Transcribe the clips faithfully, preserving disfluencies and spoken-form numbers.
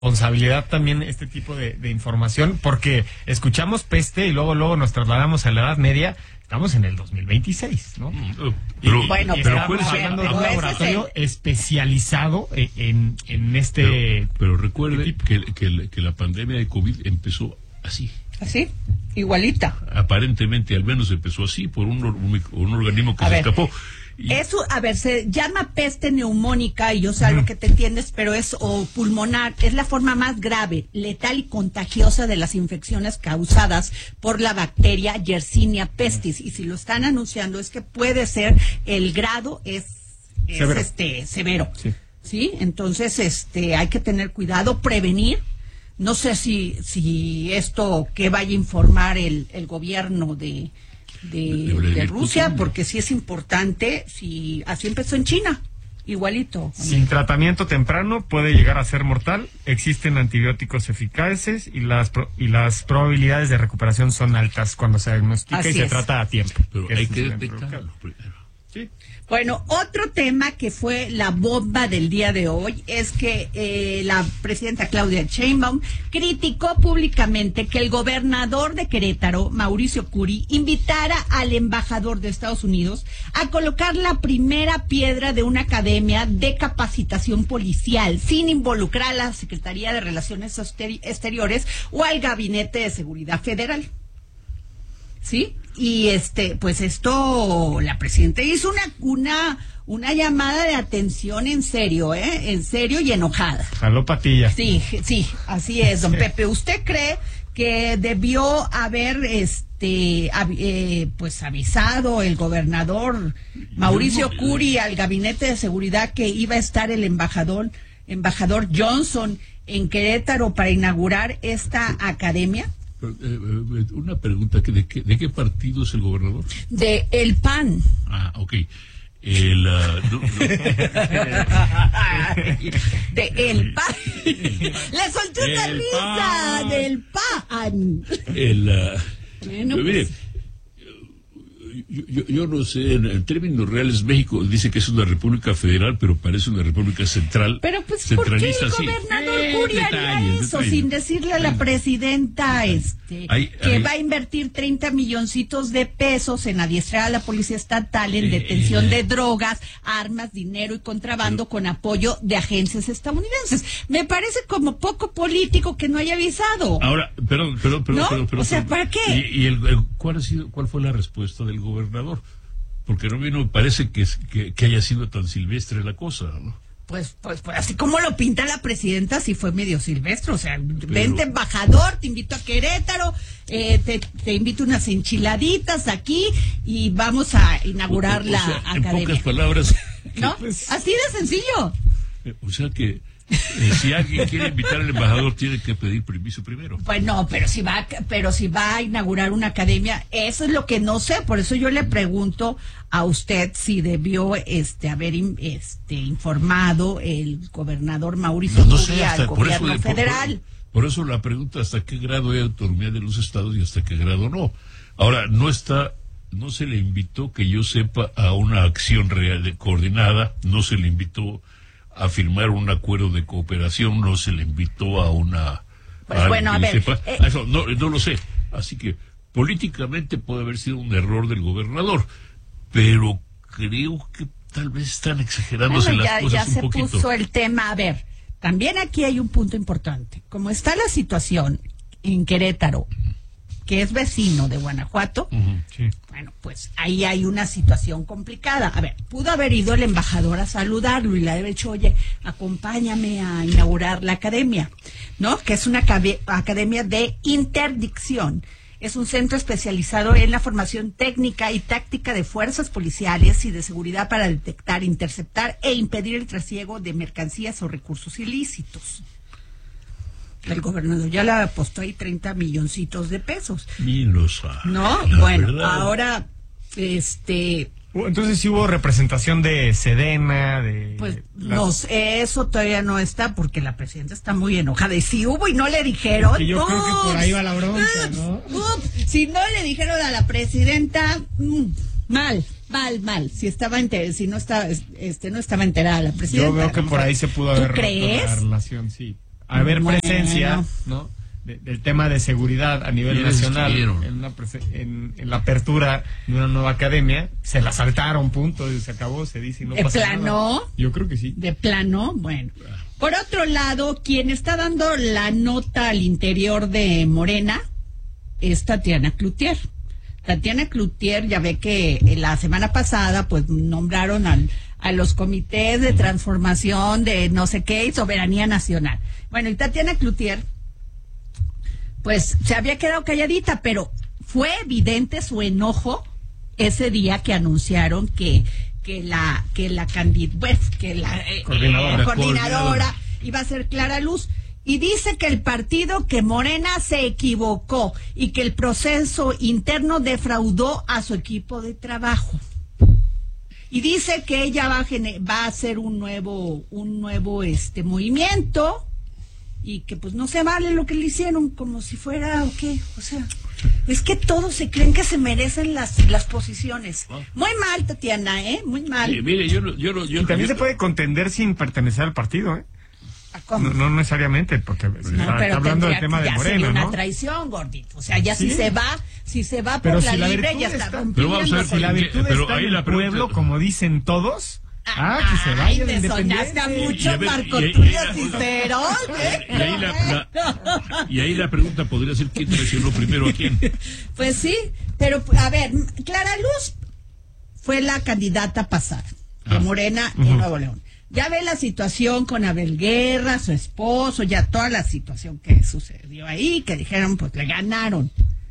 responsabilidad también este tipo de, de información, porque escuchamos peste y luego luego nos trasladamos a la Edad Media. Estamos en el dos mil veintiséis, ¿no? Pero, y, bueno, y pero estamos hablando de un laboratorio el... especializado en, en este... Pero, pero recuerde que, que, que la pandemia de COVID empezó así. ¿Así? Igualita. Aparentemente, al menos empezó así, por un, un, un organismo que a se ver, escapó. Y... Eso, a ver, se llama peste neumónica, y yo sé lo que te entiendes, pero es, o pulmonar, es la forma más grave, letal y contagiosa de las infecciones causadas por la bacteria Yersinia pestis. Y si lo están anunciando es que puede ser, el grado es, es severo. este severo. Sí. ¿Sí? Entonces, este, hay que tener cuidado, prevenir. No sé si, si esto que vaya a informar el, el gobierno de, de, de, de Rusia, porque sí es importante, si así empezó en China, igualito. Sin tratamiento temprano puede llegar a ser mortal, existen antibióticos eficaces y las y las probabilidades de recuperación son altas cuando se diagnostica así y se es. trata a tiempo. Pero hay que detectarlo primero. Sí. Bueno, otro tema que fue la bomba del día de hoy es que eh, la presidenta Claudia Sheinbaum criticó públicamente que el gobernador de Querétaro, Mauricio Curi, invitara al embajador de Estados Unidos a colocar la primera piedra de una academia de capacitación policial sin involucrar a la Secretaría de Relaciones Exteriores o al Gabinete de Seguridad Federal. ¿Sí? Y este, pues esto, la presidenta hizo una, una, una llamada de atención en serio, ¿eh? En serio y enojada. Jaló patillas. Sí, sí, así es, don Pepe. ¿Usted cree que debió haber, este, av- eh, pues avisado el gobernador Mauricio Curi al Gabinete de Seguridad que iba a estar el embajador, embajador Johnson en Querétaro para inaugurar esta academia? Una pregunta, ¿de qué, ¿de qué partido es el gobernador? De el P A N. Ah, ok. El, uh, no, no. De el P A N. Le solté una risa del P A N. El, uh, bueno, mire, pues... Yo, yo, yo no sé, en, en términos reales México dice que es una república federal, pero parece una república central. Pero pues, ¿por qué el gobernador sí. Curi haría detalles, eso detalles. sin decirle a la presidenta este hay, que hay... va a invertir treinta milloncitos de pesos en adiestrar a la policía estatal en eh, detención eh, de drogas, armas, dinero y contrabando pero... con apoyo de agencias estadounidenses? Me parece como poco político que no haya avisado. Ahora, perdón, perdón, perdón, ¿No? perdón, perdón. O sea, ¿para qué? ¿Y, y el, el, cuál ha sido, cuál fue la respuesta del gobernador? Porque no me parece que, que, que haya sido tan silvestre la cosa, ¿no? Pues, pues, pues así como lo pinta la presidenta, sí fue medio silvestre. O sea, pero... vente embajador, te invito a Querétaro, eh, te, te invito unas enchiladitas aquí y vamos a inaugurar o, o la sea, academia. En pocas palabras. ¿No? Pues... así de sencillo. O sea que Eh, si alguien quiere invitar al embajador tiene que pedir permiso primero. Pues no, pero si va, pero si va a inaugurar una academia, eso es lo que no sé. Por eso yo le pregunto a usted si debió este haber este informado el gobernador Mauricio no, no Curi sé, hasta, al gobierno eso, federal. Por, por, por eso la pregunta hasta qué grado hay autonomía de los estados y hasta qué grado no. Ahora no está. No se le invitó, que yo sepa, a una acción real de, coordinada, no se le invitó a firmar un acuerdo de cooperación, no se le invitó a una... Pues a bueno, a ver... Eh, Eso, no, no lo sé. Así que políticamente puede haber sido un error del gobernador, pero creo que tal vez están exagerándose bueno, las ya, cosas ya un se poquito. Puso el tema, a ver, también aquí hay un punto importante. Como está la situación en Querétaro, que es vecino de Guanajuato, uh-huh, sí. Bueno, pues ahí hay una situación complicada. A ver, pudo haber ido el embajador a saludarlo y le haber dicho, oye, acompáñame a inaugurar la academia, ¿no? Que es una acabe- academia de interdicción. Es un centro especializado en la formación técnica y táctica de fuerzas policiales y de seguridad para detectar, interceptar e impedir el trasiego de mercancías o recursos ilícitos. El gobernador ya le apostó ahí treinta milloncitos de pesos. Y lo sabe. No, bueno, verdad. Ahora, este... Entonces sí hubo representación de Sedena, de... Pues las... no sé, eso todavía no está porque la presidenta está muy enojada. Y si hubo y no le dijeron... Que yo ups, creo que por ahí va la bronca, ¿no? Ups, si no le dijeron a la presidenta, mmm, mal, mal, mal. Si estaba enter- si no estaba, este, no estaba enterada la presidenta. Yo veo que por ahí se pudo haber roto la relación, sí. haber bueno. presencia, ¿no? De, del tema de seguridad a nivel nacional en, una prefe- en, en la apertura de una nueva academia, se la saltaron, punto, y se acabó, se dice y no ¿De pasa plano? nada. Yo creo que sí. ¿De plano? Bueno. Por otro lado, quien está dando la nota al interior de Morena es Tatiana Cloutier. Tatiana Cloutier, ya ve que la semana pasada pues nombraron al, a los comités de transformación de no sé qué y soberanía nacional. Bueno, y Tatiana Cloutier pues se había quedado calladita, pero fue evidente su enojo ese día que anunciaron que que la que la candid pues, que la eh, coordinadora, eh, coordinadora iba a ser Clara Luz, y dice que el partido, que Morena se equivocó y que el proceso interno defraudó a su equipo de trabajo. Y dice que ella va a, gener- va a hacer un nuevo un nuevo este movimiento y que pues no se vale lo que le hicieron, como si fuera o qué, o sea, es que todos se creen que se merecen las las posiciones. Muy mal, Tatiana, ¿eh? Muy mal. Sí, mire, yo, no- yo, no- yo Y también yo- se puede contender sin pertenecer al partido, ¿eh? ¿Cómo? No, no necesariamente, porque No, está, pero está hablando del tendría- tema de ya sería Morena, una ¿no? traición, gordito. O sea, ya Sí. si se va, si se va Pero por si la la libre, virtud ya está está- rompiendo. Pero vamos a ver Si la Porque- virtud pero está ahí en la el pregunta- pueblo, como dicen todos, ah, que se vaya Ay, de te independiente. sonaste Y mucho, a ver, Marco y- y- Tulio y- Cicerón, ¿eh? y ahí la, la- y ahí la pregunta podría ser quién traicionó primero a quién. Pues sí, pero a ver, Clara Luz fue la candidata pasada de Ah. Morena en Nuevo León. Ya ve la situación con Abel Guerra, su esposo, ya toda la situación que sucedió ahí, que dijeron, pues le ganaron,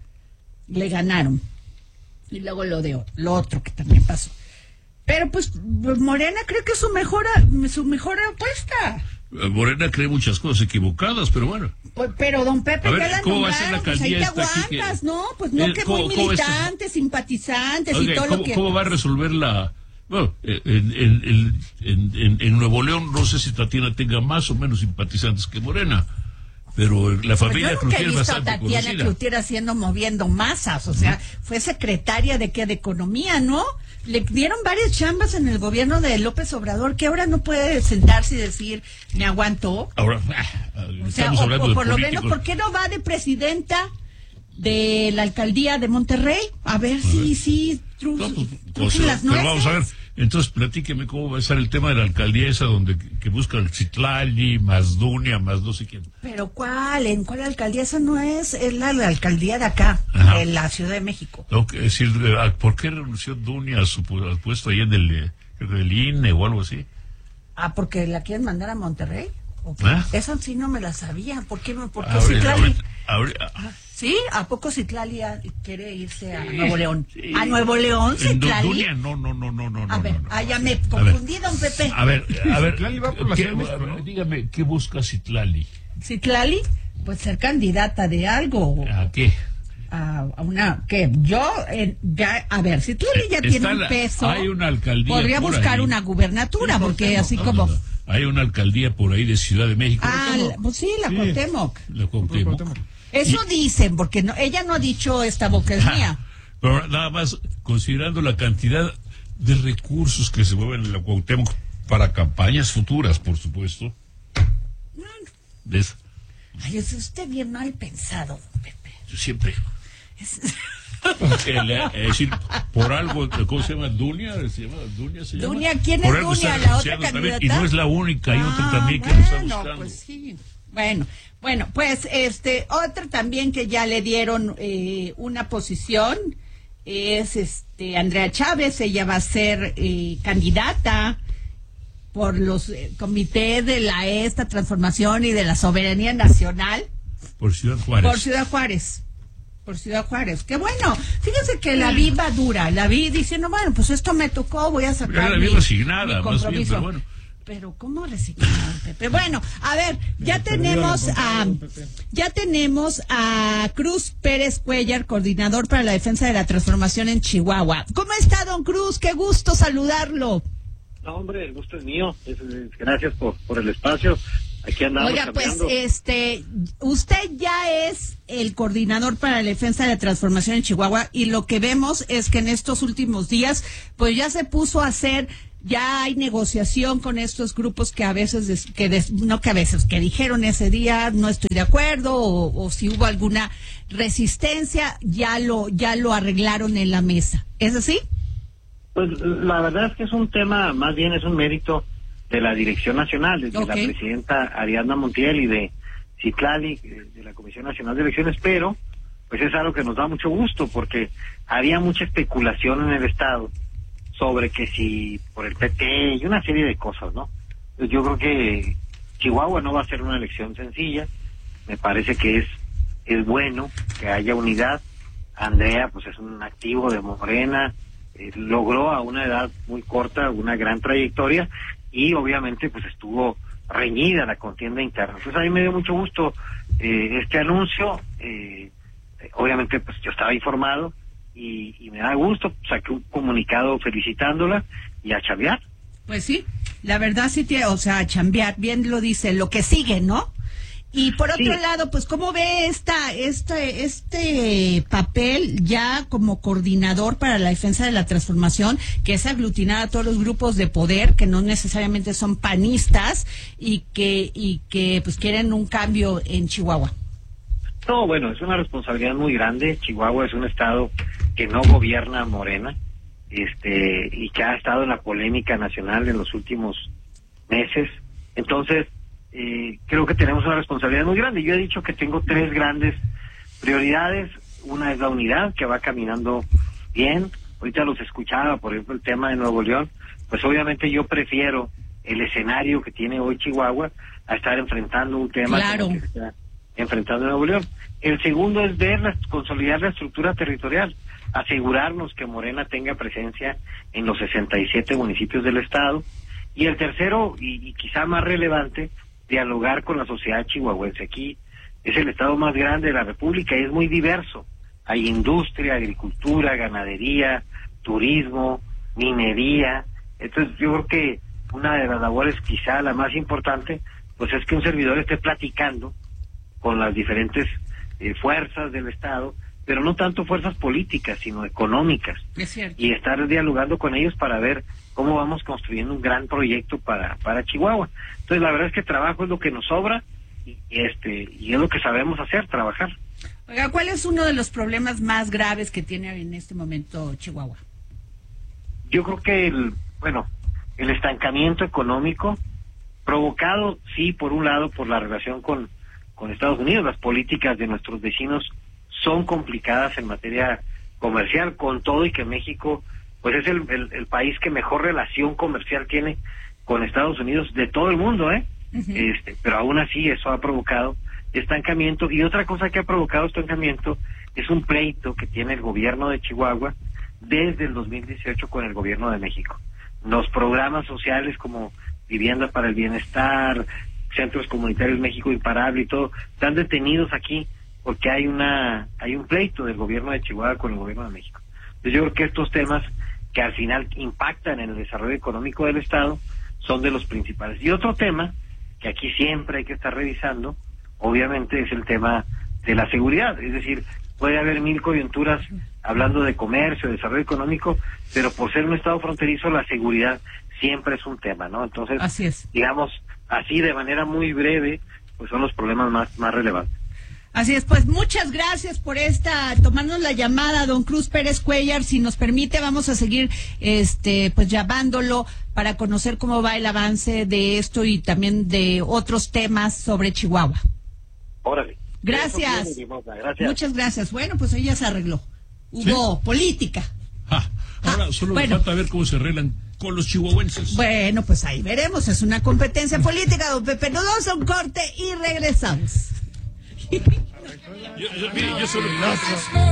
le ganaron. Y luego lo de lo otro que también pasó. Pero pues Morena creo que es su mejor, su mejor apuesta. Morena cree muchas cosas equivocadas, pero bueno. Pues, pero don Pepe A ver, ya la ¿cómo va a ser la nombraron, pues ahí te alcaldía esta aquí que- aguantas, ¿no? Pues no, Eh, que ¿cómo- muy cómo está? militantes, simpatizantes Oiga, y todo ¿cómo, lo que... cómo va a resolver la... Bueno, en, en, en, en, en- en Nuevo León no sé si Tatiana tenga más o menos simpatizantes que Morena, pero la Pues familia yo nunca Cloutier he es visto a bastante Tatiana conocida. Cloutier haciendo, moviendo masas, o sea, fue secretaria de qué, de economía, ¿no? Le dieron varias chambas en el gobierno de López Obrador, que ahora no puede sentarse y decir, me aguantó. Ahora, ah, O sea, estamos o, hablando o de por lo políticos. menos, ¿por qué no va de presidenta de la alcaldía de Monterrey? A ver si, sí, No, truje pues, truje o sea, las pero nueces. vamos a ver, entonces platíqueme cómo va a estar el tema de la alcaldía esa donde que busca el Citlali, más Dunia, más no sé quién. ¿Pero cuál? ¿En cuál alcaldía? Esa no es, es la, la alcaldía de acá, Ajá. de la Ciudad de México. Tengo que decir, eh, ¿por qué renunció Dunia a su pu- al puesto ahí en el, eh, del I N E o algo así? Ah, ¿porque la quieren mandar a Monterrey? ¿O qué? ¿Ah? Esa sí no me la sabía. ¿Por qué, por qué Ahorita- Citlali? ahorita- ahorita- ¿Sí? ¿A poco Citlali ah, quiere irse a Sí, Nuevo León? sí. ¿A Nuevo León, En Citlali? Dunia, no, no, no, no, no. A no, ver, no, no. ah, ya me A ver. confundí, don Pepe. A ver, a ver, Citlali va por la ¿qué- Ciudad de México, ¿no? dígame, ¿qué busca Citlali? Citlali, pues ser candidata de algo. ¿A qué? A, a una, que yo, eh, ya, a ver, Citlali ya Está tiene un la- peso. hay una alcaldía Podría por buscar ahí. una gubernatura, Sí, porque Cuauhtémoc, así no, como. no, no. Hay una alcaldía por ahí de Ciudad de México. Ah, la- pues sí, la Sí. Cuauhtémoc. La Cuauhtémoc. Cuauhtémoc. Eso dicen, porque no, ella no ha dicho esta boca es mía. Pero nada más, considerando la cantidad de recursos que se mueven en la Cuauhtémoc para campañas futuras, por supuesto. De eso, Ay, es usted bien mal pensado, Pepe. yo siempre. Es- Eh, le- Es decir, por algo, ¿cómo se llama? ¿Dunia? ¿Se llama Dunia? ¿Se llama? Dunia, ¿quién Por es algo Dunia? está ¿La otra renunciando también, candidata? Y no es la única, hay otra Ah, también que lo está bueno, buscando. pues sí. Bueno, bueno, pues este, otra también que ya le dieron eh, una posición es este Andrea Chávez. Ella va a ser eh, candidata por los eh, comités de la esta transformación y de la soberanía nacional Por Ciudad Juárez. por Ciudad Juárez. Por Ciudad Juárez. Qué bueno. Fíjense que la vi va dura. La vi diciendo, bueno, pues esto me tocó, voy a sacar Era la vi mi, resignada, mi más bien, compromiso. pero bueno. Pero ¿cómo resignada, Pepe? Bueno, a ver, ya Me perdió tenemos la a contabilidad, Pepe. ya tenemos a Cruz Pérez Cuellar, coordinador para la defensa de la transformación en Chihuahua. ¿Cómo está, don Cruz? Qué gusto saludarlo. No, hombre, el gusto es mío. Es- es- gracias por, por el espacio. Aquí andamos Oiga, pues, cambiando. este, usted ya es el coordinador para la defensa de la transformación en Chihuahua y lo que vemos es que en estos últimos días, pues ya se puso a hacer ya hay negociación con estos grupos que a veces, des, que des, no que a veces, que dijeron ese día no estoy de acuerdo, o, o si hubo alguna resistencia, ya lo, ya lo arreglaron en la mesa. ¿Es así? Pues la verdad es que es un tema, más bien es un mérito de la Dirección Nacional, de okay. la presidenta Ariadna Montiel y de Citlali, de la Comisión Nacional de Elecciones, pero pues es algo que nos da mucho gusto, porque había mucha especulación en el Estado sobre que si por el P T y una serie de cosas, ¿no? Yo creo que Chihuahua no va a ser una elección sencilla, me parece que es es bueno que haya unidad. Andrea pues es un activo de Morena, eh, logró a una edad muy corta una gran trayectoria y obviamente pues estuvo reñida la contienda interna. Entonces a mí me dio mucho gusto eh, este anuncio, eh, obviamente pues yo estaba informado y, y me da gusto, saqué un comunicado felicitándola y a chambear. Pues sí, la verdad sí tiene, o sea, a chambear, bien lo dice, lo que sigue, ¿no? Y por otro sí. lado, pues cómo ve esta, este, este papel ya como coordinador para la defensa de la transformación, que es aglutinar a todos los grupos de poder que no necesariamente son panistas y que, y que pues quieren un cambio en Chihuahua. No, bueno, es una responsabilidad muy grande. Chihuahua es un estado que no gobierna Morena, este, y que ha estado en la polémica nacional en los últimos meses. Entonces, eh, creo que tenemos una responsabilidad muy grande. Yo he dicho que tengo tres grandes prioridades. Una es la unidad, que va caminando bien. Ahorita los escuchaba, por ejemplo, el tema de Nuevo León. Pues obviamente yo prefiero el escenario que tiene hoy Chihuahua a estar enfrentando un tema claro. como que está enfrentando Nuevo León. El segundo es ver, la, consolidar la estructura territorial, asegurarnos que Morena tenga presencia en los sesenta y siete municipios del estado. Y el tercero, y, y quizá más relevante, dialogar con la sociedad chihuahuense. Aquí es el estado más grande de la República y es muy diverso. Hay industria, agricultura, ganadería, turismo, minería. Entonces yo creo que una de las labores, quizá la más importante, pues es que un servidor esté platicando con las diferentes eh, fuerzas del estado, pero no tanto fuerzas políticas, sino económicas. Es cierto. Y estar dialogando con ellos para ver cómo vamos construyendo un gran proyecto para para Chihuahua. Entonces la verdad es que trabajo es lo que nos sobra y este y es lo que sabemos hacer, trabajar. Oiga, ¿cuál es uno de los problemas más graves que tiene en este momento Chihuahua? Yo creo que el, bueno, el estancamiento económico provocado, sí, por un lado, por la relación con, con Estados Unidos. Las políticas de nuestros vecinos son complicadas en materia comercial, con todo y que México pues es el, el, el país que mejor relación comercial tiene con Estados Unidos de todo el mundo, ¿eh? Uh-huh. Este, pero aún así eso ha provocado estancamiento. Y otra cosa que ha provocado estancamiento es un pleito que tiene el gobierno de Chihuahua desde el dos mil dieciocho con el gobierno de México. Los programas sociales como Vivienda para el Bienestar, Centros Comunitarios México Imparable y todo, están detenidos aquí porque hay una hay un pleito del gobierno de Chihuahua con el gobierno de México. Entonces yo creo que estos temas que al final impactan en el desarrollo económico del Estado son de los principales. Y otro tema que aquí siempre hay que estar revisando, obviamente, es el tema de la seguridad. Es decir, puede haber mil coyunturas hablando de comercio, de desarrollo económico, pero por ser un estado fronterizo, la seguridad siempre es un tema, ¿no? Entonces, así es. Digamos, así de manera muy breve, pues son los problemas más, más relevantes. Así es, pues muchas gracias por esta, tomarnos la llamada, don Cruz Pérez Cuellar. Si nos permite, vamos a seguir este pues llamándolo para conocer cómo va el avance de esto y también de otros temas sobre Chihuahua. Órale. Gracias. Gracias. Muchas gracias. Bueno, pues ella se arregló. Hubo ¿sí? política. Ah, ahora ah, solo bueno. falta ver cómo se arreglan con los chihuahuenses. Bueno, pues ahí veremos. Es una competencia política, don Pepe. Nos vamos a un corte y regresamos. yo, yo, mire, yo solo...